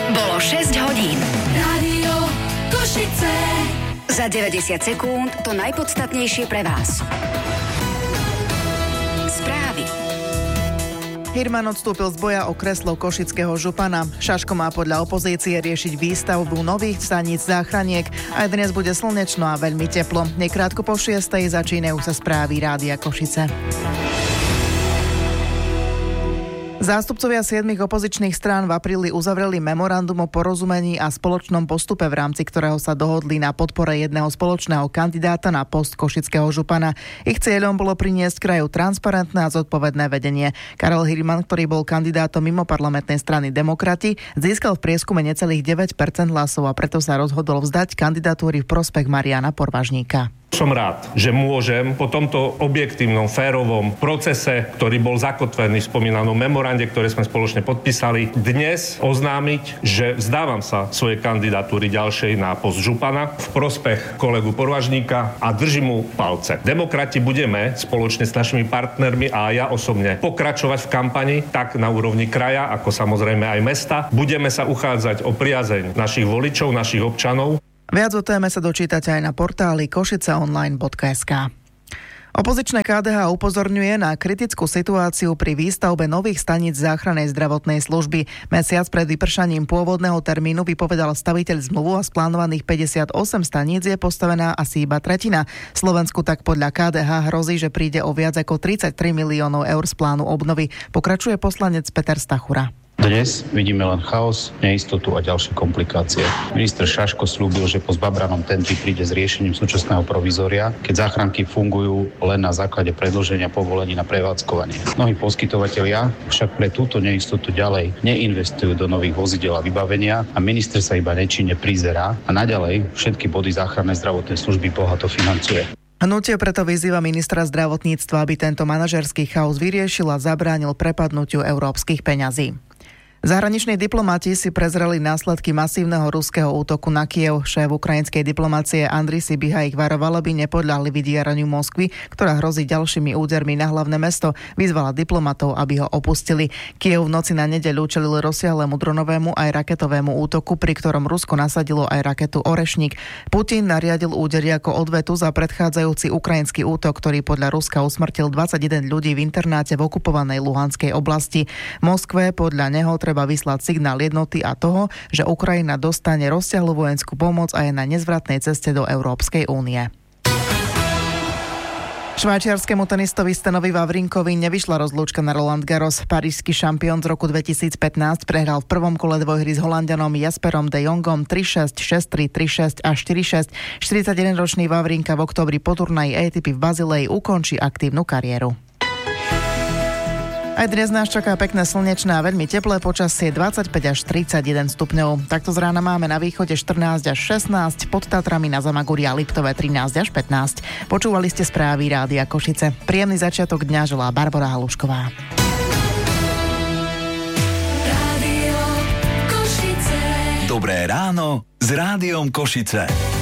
Bolo 6 hodín. Rádio Košice. Za 90 sekúnd to najpodstatnejšie pre vás. Správy. Hirman odstúpil z boja o kreslo košického župana. Šaško má podľa opozície riešiť výstavbu nových staníc záchraniek. Aj dnes bude slnečno a veľmi teplo. Nekrátko po 6:00 začínajú sa správy Rádia Košice. Zástupcovia 7 opozičných strán v apríli uzavreli memorandum o porozumení a spoločnom postupe, v rámci ktorého sa dohodli na podpore jedného spoločného kandidáta na post košického župana. Ich cieľom bolo priniesť kraju transparentné a zodpovedné vedenie. Karel Hirman, ktorý bol kandidátom mimo parlamentnej strany Demokrati, získal v prieskume necelých 9% hlasov a preto sa rozhodol vzdať kandidatúry v prospech Mariana Porvažníka. Som rád, že môžem po tomto objektívnom, férovom procese, ktorý bol zakotvený v spomínanom memorande, ktoré sme spoločne podpísali, dnes oznámiť, že vzdávam sa svojej kandidatúry ďalšej na post župana v prospech kolegu Porvažníka a držím mu palce. Demokrati budeme spoločne s našimi partnermi a ja osobne pokračovať v kampani tak na úrovni kraja, ako samozrejme aj mesta. Budeme sa uchádzať o priazeň našich voličov, našich občanov. Viac o téme sa dočítate aj na portáli košiceonline.sk. Opozičné KDH upozorňuje na kritickú situáciu pri výstavbe nových staníc záchrannej zdravotnej služby. Mesiac pred vypršaním pôvodného termínu vypovedal staviteľ zmluvu a z plánovaných 58 staníc je postavená asi iba tretina. Slovensku tak podľa KDH hrozí, že príde o viac ako 33 miliónov eur z plánu obnovy. Pokračuje poslanec Peter Stachura. Dnes vidíme len chaos, neistotu a ďalšie komplikácie. Minister Šaško slúbil, že po zbabranom tendri príde s riešením súčasného provizória, keď záchranky fungujú len na základe predĺženia povolení na prevádzkovanie. Mnohí poskytovatelia však pre túto neistotu ďalej neinvestujú do nových vozidel a vybavenia a minister sa iba nečinne prizerá a naďalej všetky body záchrannej zdravotnej služby bohato financuje. Hnutie preto vyzýva ministra zdravotníctva, aby tento manažerský chaos vyriešil a zabránil prepadnutiu európskych peňazí. Zahraniční diplomati si prezreli následky masívneho ruského útoku na Kyjev. Šéf ukrajinskej diplomácie Andrej Sybiha ich varoval, aby nepodľahli vydieraniu Moskvy, ktorá hrozí ďalšími údermi na hlavné mesto. Vyzvala diplomatov, aby ho opustili. Kyjev v noci na nedeľu čelil rozsiahlemu dronovému aj raketovému útoku, pri ktorom Rusko nasadilo aj raketu Orešník. Putin nariadil údery ako odvetu za predchádzajúci ukrajinský útok, ktorý podľa Ruska usmrtil 21 ľudí v internáte v okupovanej Luhanskej oblasti. Moskve podľa neho treba vyslať signál jednoty a toho, že Ukrajina dostane rozsiahlu vojenskú pomoc a je na nezvratnej ceste do Európskej únie. Švajčiarskému tenistovi Stanovi Wawrinkovi nevyšla rozlúčka na Roland Garros. Parížsky šampión z roku 2015 prehral v prvom kole dvojhry s Holanďanom Jasperom de Jongom 3-6, 6-3, 3-6 a 4-6. 41-ročný Wawrinka v októbri po turnaji ATP v Bazileji ukončí aktívnu kariéru. Aj dnes nás čaká pekné slnečné a veľmi teplé počasie 25 až 31 stupňov. Takto z rána máme na východe 14 až 16, pod Tatrami na Zamaguri a Liptove 13 až 15. Počúvali ste správy Rádia Košice. Príjemný začiatok dňa želá Barbora Halušková. Rádio Košice. Dobré ráno s Rádiom Košice.